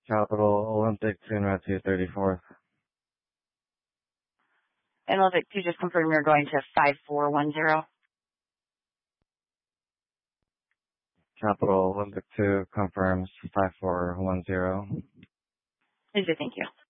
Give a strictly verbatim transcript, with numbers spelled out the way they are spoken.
Capital Olympic two Matthew thirty-fourth. And Olympic two, just confirm you're going to five four one zero. Capital Olympic two confirms five four one zero. Please do, thank you.